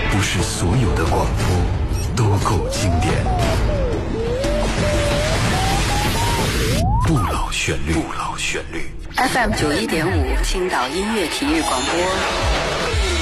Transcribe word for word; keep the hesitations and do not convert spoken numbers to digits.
不是所有的广播都够经典。不老旋律，不老旋律。 F M 九一点五，青岛音乐体育广播。